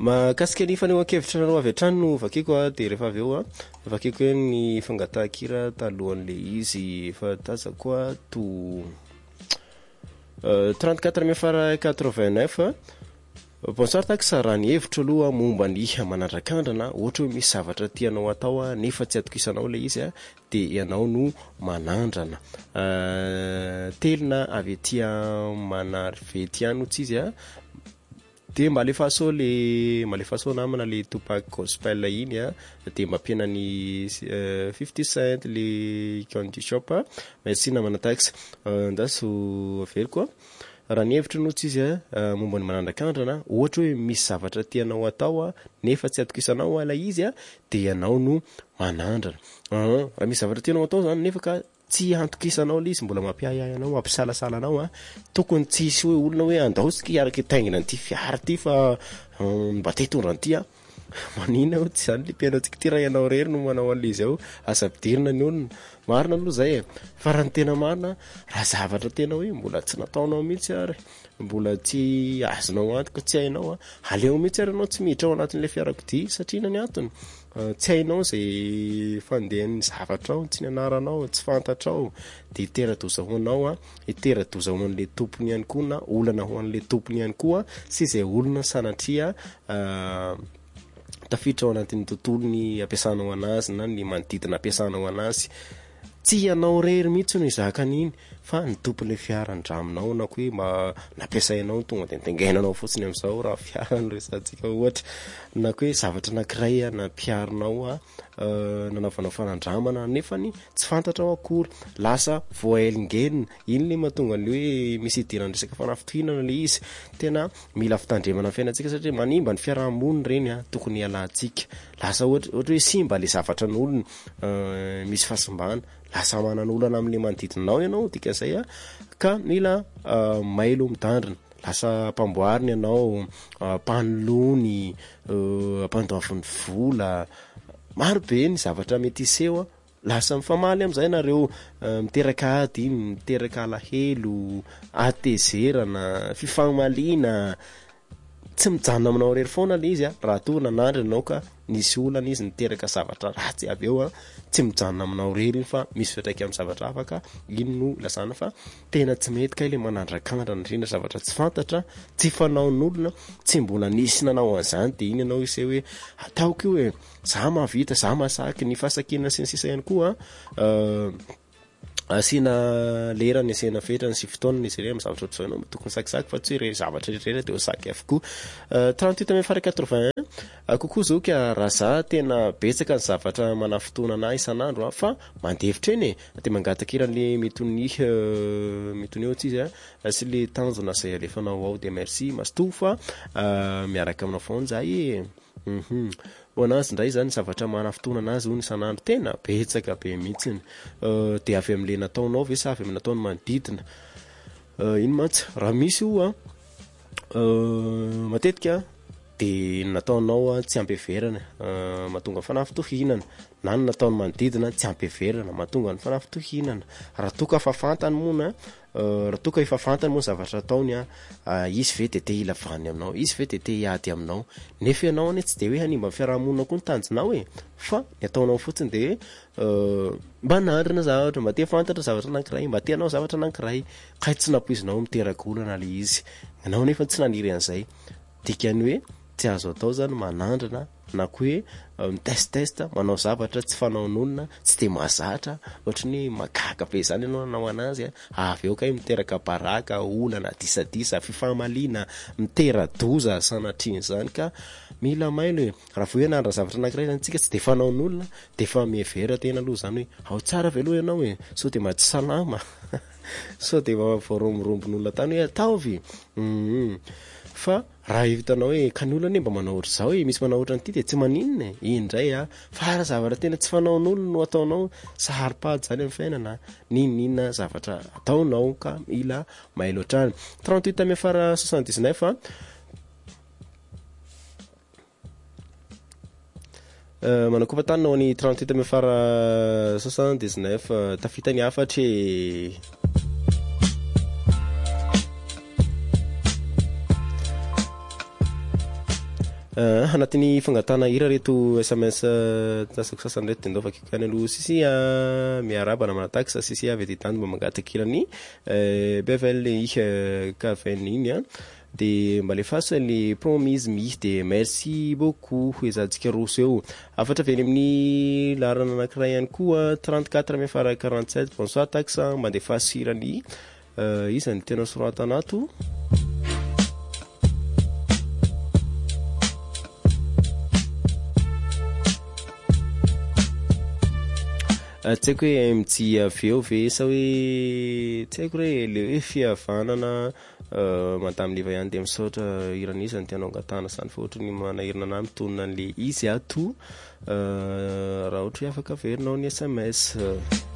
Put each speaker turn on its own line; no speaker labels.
Mahakasika ny fanehoan-kevitra nareo avy hatrany no vakiko dia rehefa avy eo vakiko hoe ny fangatahakira talohan'le izy efa tazako to 34 bonsoir taxa raha ny hevitra aloha momba ny manandran-kandrana ohatra hoe misy zavatra tianao atao nefa tsy atokisanao le izy dia ianao no manandrana telina avy aty Manarivety any ohatsy izy dia malefaso namana le Tupac gospel iny dia mampiana ny 50 Cent le candy shop merci namana taxa ndaso averiko raha ny hevitra no tsy izy momba ny manandran-kandrana ohatra hoe misy zavatra tianao atao nefa tsy atokisanao la izy dia ianao no manandrana raha misy zavatra tianao atao zany nefa ka tsy antokisanao le izy mbola mampiahiahy anao mampisalasala anao tokony tsisy hoe olona hoe andaosika hiaraka taingina an'ity fiara ty fa mba te hitondra an'ity manina tsy zany le mpiainao tsika ty raha ianao rery no manao an'le izy ao asapidirina ny olona marina aloha zay fa raha ny tena marina raha zavatra tena hoe mbola tsy nataonao mihitsy ary mbola tsy azonao antoka tsy hainao aleo mihitsy ary anao tsy miditra ao anatin'le fiarakodia satria na ny antony tsy hainao zay fandehan'ny zavatra ao tsy ny anaranao tsy fantatrao dia teradoza hoanao iteradoza ho an'le tompony ihany koa na olana ho an'le tompony ihany koa sy izay olona sanatria tafiditra ao anatin'ny tontolony ampiasanao anazy na ny manodidina ampiasanao anazy tsy ianao rery mihitsy no izaka an'iny fa ny tompon'le fiara andraminao na koa hoe nampiasainao tonga dia tengainanao fotsiny amin'izao raha fiara no resantsika ohatra na koa hoe zavatra anankiray nampiarinao nanaovanao fanandramana nefa ny tsy fantatrao akory lasa voaelingelina iny le mahatonga ny hoe misy idirany resaka fanafitohinana le izy tena mila fitandremana fiainantsika satria manimba ny fiarahamoniny reny tokony hialantsika lasa ohatra hoe simba le zavatra n'olona misy fahasimbana lasa manan'olana amin'le manodidinao ianao dikan'izay ka mila mailo midandrina lasa mpamboarina ianao mpanolony mpandoavin'ny vola maro be ny zavatra mety iseho lasa mifamaly amin'izay nareo miteraka ady iny miteraka alahelo atezerana fifamaliana tsy mijanona aminao rery foana le izy raha toa nanandranao ka nisy olana izy niteraka zavatra ratsy avy eo tsy mijanona aminao rery fa misy fiatraika amin'ny zavatra hafa ka iny no lasana fa tena tsy mety ka ile manandran-kandrana indrindra zavatra tsy fantatra tsy fanaon'olona tsy mbola nisy nanao an'izany dia iny ianao isay hoe ataoko io hoe za mahavita za masaky ny fasakina sy ny sisa ihany koa asina lera ny asena fetra ny sy fotoana ny izy ireny amin'ny zavatra ohatr'izao ianao tokony sakisaky fa tsy hoe zavatra rehetra dia ho saky avokoa 38 kokoa zao ka raha za tena betsaka ny zavatra manafotona ana isan'andro fa mandevitra eny dia mangatak'iran'le mitony ohatsy izy sy le tanjona izay alefanao ao dia merci mastoa fa miaraka aminao foana zay ho anazy indray zany zavatra manafotona anazy hono isan'andro tena betsaka be mihitsiny dia avy amin'le nataonao ve sa avy amin'ny nataony manodidina iny mantsy raha misy io matetika dia nataonao tsy ampiheverana mahatonga ny fanafitohinana na ny nataony manodidina tsy ampiheverana mahatonga ny fanafitohinana raha toka fa fantany moana raha toka efa fantany moa zavatra ataony izy ve dia te hilavany aminao izy ve dia te hiady aminao nefa ianao anie tsy dia hoe hanimba fiarahamonina koa ny tanjonao fa ny ataonao fotsiny dia mba nandrina zavatra mba te fantatra zavatra anankiray mba teanao zavatra anankiray ka tsy nampoizinao miteraka olana le izy anao nefa tsy naniry an'izay dikany hoe tsy azo atao zany manandrana na koa hoe mitestesta manao zavatra tsy fanaon'olona tsy dia mahazatra ohatrany magaga be zany ianao nanao anazy avy eo ka miteraka baraka olana disadisa fifamaliana miteradoza sanatriny zany ka mila mailo hoe raha vo hoe nandra zavatra anankiray zany tsika tsy dia fanaon'olona dia fa mihevera tena aloha zany hoe ao tsara ve aloha ianao so dia mahatsy salama so dia voaromorombon'olona tany hoe ataovy fa raha hitanao hoe ka ny olona mba manao ohatr' izao misy manao ohatr an'ity dia tsy maninona indray fa raha zavatra tena tsy fanaon'olona no ataonao saharipady zany amin'ny fiainana ninina zavatra ataonao ka mila mailo hatrany 38 manakopa tanynao ny 38 tafitany afatry Anatin'ny fangatana hira reto SMS tasako sasany reto de ndao fakikany aloha sisi miarabana manataky sa sisi avy ditany mba mangatakirany bevel ich kaven iny de mba lefasa le promise misy de merci beaucoup ezatsika roso eo afatra veny amin'ny larana anankiray ihany koa 34 may fara 47 bonsoir taxa mba ndefasa hirany izany tena soratanato tsy haiko hoe mitsy aveo ve sa hoe tsy haiko hoe le hoe fihavanana madame ihany de misaotra iran'izany tianao angatana sany fa ohatrany manahirina anahy mitonona an'le izy ato raha ohatra hoe afaka averinao ny SMS